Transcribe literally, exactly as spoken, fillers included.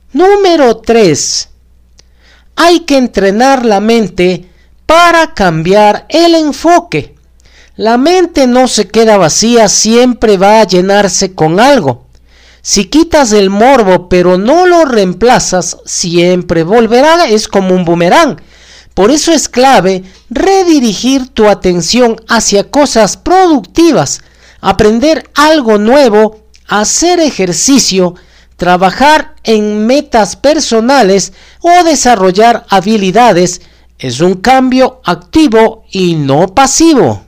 Número tres. Hay que entrenar la mente para cambiar el enfoque. La mente no se queda vacía, siempre va a llenarse con algo. Si quitas el morbo pero no lo reemplazas, siempre volverá, es como un boomerang. Por eso es clave redirigir tu atención hacia cosas productivas, aprender algo nuevo, hacer ejercicio, trabajar en metas personales o desarrollar habilidades. Es un cambio activo y no pasivo.